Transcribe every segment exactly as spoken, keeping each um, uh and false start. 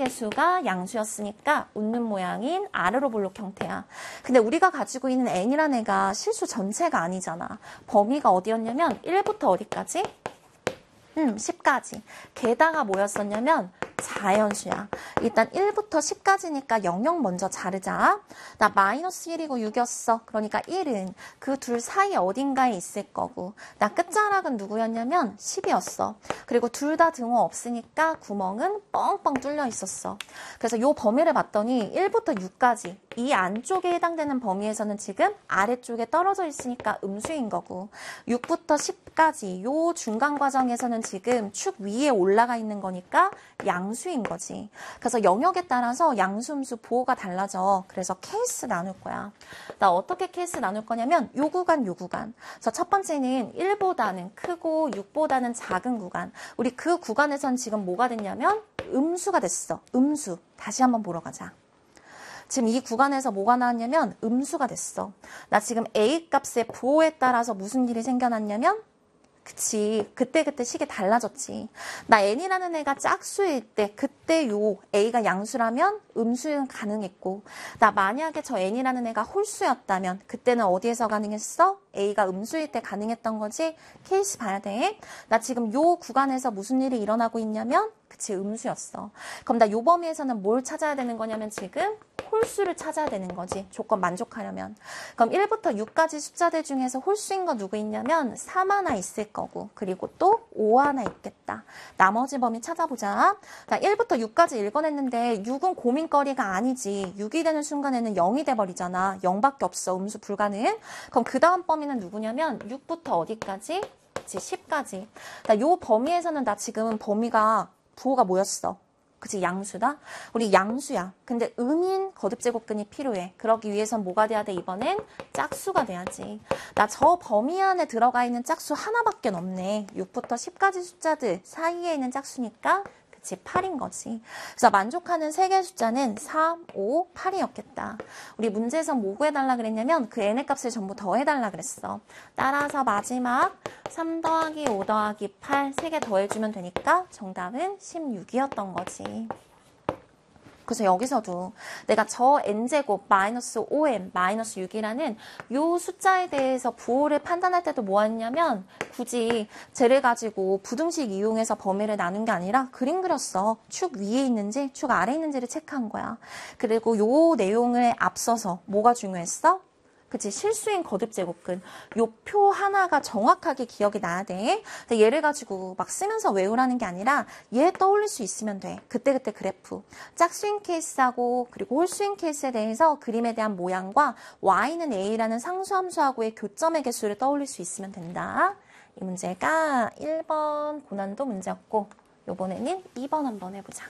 개수가 양수였으니까 웃는 모양인 아래로 볼록 형태야. 근데 우리가 가지고 있는 n이라는 애가 실수 전체가 아니잖아. 범위가 어디였냐면 일부터 어디까지? 음, 십까지. 게다가 뭐였었냐면 자연수야. 일단 일부터 십까지니까 영영 먼저 자르자. 나 마이너스 일이고 육이었어. 그러니까 일은 그 둘 사이 어딘가에 있을 거고, 나 끝자락은 누구였냐면 십이었어. 그리고 둘 다 등호 없으니까 구멍은 뻥뻥 뚫려 있었어. 그래서 요 범위를 봤더니 일부터 육까지 이 안쪽에 해당되는 범위에서는 지금 아래쪽에 떨어져 있으니까 음수인 거고, 육부터 십까지 요 중간 과정에서는 지금 축 위에 올라가 있는 거니까 양수인 거지. 그래서 영역에 따라서 양수, 음수, 부호가 달라져. 그래서 케이스 나눌 거야. 나 어떻게 케이스 나눌 거냐면 요 구간, 요 구간. 그래서 첫 번째는 일보다는 크고 육보다는 작은 구간. 우리 그 구간에선 지금 뭐가 됐냐면 음수가 됐어. 음수. 다시 한번 보러 가자. 지금 이 구간에서 뭐가 나왔냐면 음수가 됐어. 나 지금 A 값의 부호에 따라서 무슨 일이 생겨났냐면, 그치, 그때그때 식이 달라졌지. 나 n이라는 애가 짝수일 때 그때 요 a가 양수라면 음수는 가능했고, 나 만약에 저 n이라는 애가 홀수였다면 그때는 어디에서 가능했어? a가 음수일 때 가능했던 거지. 케이스 봐야 돼. 나 지금 요 구간에서 무슨 일이 일어나고 있냐면, 그치, 음수였어. 그럼 나 요 범위에서는 뭘 찾아야 되는 거냐면 지금 홀수를 찾아야 되는 거지. 조건 만족하려면. 그럼 일부터 육까지 숫자들 중에서 홀수인 거 누구 있냐면 삼 하나 있을 거고, 그리고 또 오 하나 있겠다. 나머지 범위 찾아보자. 자, 일부터 육까지 읽어냈는데 육은 고민거리가 아니지. 육이 되는 순간에는 영이 돼버리잖아. 영밖에 없어. 음수 불가능. 그럼 그 다음 범위는 누구냐면 육부터 어디까지? 그치, 십까지. 나 요 범위에서는 나 지금 범위가 부호가 뭐였어? 그치, 양수다? 우리 양수야. 근데 음인 거듭제곱근이 필요해. 그러기 위해선 뭐가 돼야 돼? 이번엔 짝수가 돼야지. 나 저 범위 안에 들어가 있는 짝수 하나밖에 없네. 육부터 십까지 숫자들 사이에 있는 짝수니까 그치, 팔인 거지. 그래서 만족하는 세 개의 숫자는 삼, 오, 팔이었겠다. 우리 문제에서 뭐 구해달라 그랬냐면 그 n의 값을 전부 더해달라 그랬어. 따라서 마지막 삼 더하기 오 더하기 팔 세 개 더해주면 되니까 정답은 십육이었던 거지. 그래서 여기서도 내가 저 n제곱 마이너스 오 엔 마이너스 육이라는 요 숫자에 대해서 부호를 판단할 때도 뭐 했냐면 굳이 쟤를 가지고 부등식 이용해서 범위를 나눈 게 아니라 그림 그렸어. 축 위에 있는지 축 아래에 있는지를 체크한 거야. 그리고 요 내용을 앞서서 뭐가 중요했어? 그치, 실수인 거듭제곱근. 요 표 하나가 정확하게 기억이 나야 돼. 얘를 가지고 막 쓰면서 외우라는 게 아니라 얘 떠올릴 수 있으면 돼. 그때그때 그래프. 짝수인 케이스하고 그리고 홀수인 케이스에 대해서 그림에 대한 모양과 y는 a라는 상수함수하고의 교점의 개수를 떠올릴 수 있으면 된다. 이 문제가 일 번 고난도 문제였고, 요번에는 이 번 한번 해보자.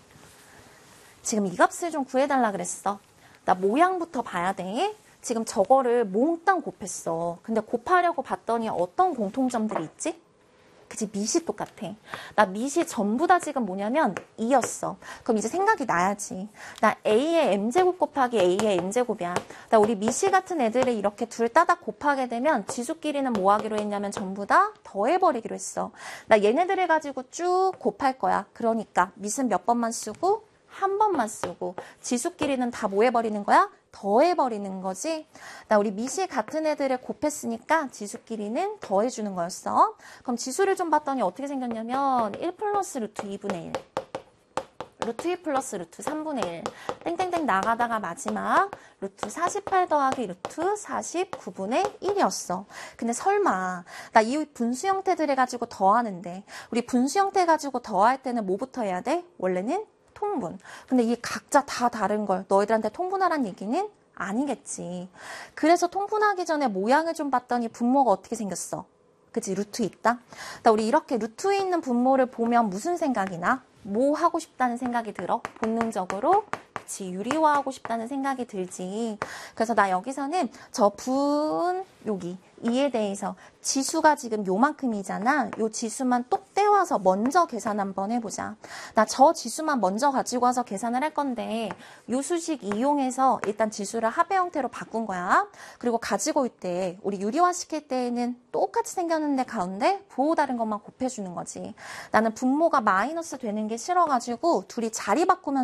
지금 이 값을 좀 구해달라 그랬어. 나 모양부터 봐야 돼. 지금 저거를 몽땅 곱했어. 근데 곱하려고 봤더니 어떤 공통점들이 있지? 그치, 밑이 똑같아. 나 밑이 전부 다 지금 뭐냐면 이였어. 그럼 이제 생각이 나야지. 나 a의 m제곱 곱하기 a의 n제곱이야. 나 우리 밑이 같은 애들을 이렇게 둘 따닥 곱하게 되면 지수끼리는 뭐 하기로 했냐면 전부 다 더해버리기로 했어. 나 얘네들을 가지고 쭉 곱할 거야. 그러니까 밑은 몇 번만 쓰고 한 번만 쓰고 지수끼리는 다 뭐 해버리는 거야? 더해버리는 거지. 나 우리 밑이 같은 애들을 곱했으니까 지수끼리는 더해주는 거였어. 그럼 지수를 좀 봤더니 어떻게 생겼냐면 일 플러스 루트 이분의 일. 루트 이 플러스 루트 삼분의 일. 땡땡땡 나가다가 마지막 루트 사십팔 더하기 루트 사십구분의 일이었어. 근데 설마 나 이 분수 형태들을 가지고 더하는데 우리 분수 형태 가지고 더할 때는 뭐부터 해야 돼? 원래는 통분. 근데 이 각자 다 다른 걸 너희들한테 통분하란 얘기는 아니겠지. 그래서 통분하기 전에 모양을 좀 봤더니 분모가 어떻게 생겼어? 그치, 루트 있다? 나 우리 이렇게 루트에 있는 분모를 보면 무슨 생각이 나? 뭐 하고 싶다는 생각이 들어? 본능적으로? 그치, 유리화하고 싶다는 생각이 들지. 그래서 나 여기서는 저 분, 여기, 이에 대해서 지수가 지금 요만큼이잖아. 요 지수만 똑 떼와서 먼저 계산 한번 해보자. 나 저 지수만 먼저 가지고 와서 계산을 할 건데 요 수식 이용해서 일단 지수를 합의 형태로 바꾼 거야. 그리고 가지고 올 때 우리 유리화 시킬 때에는 똑같이 생겼는데 가운데 부호 다른 것만 곱해주는 거지. 나는 분모가 마이너스 되는 게 싫어가지고 둘이 자리 바꾸면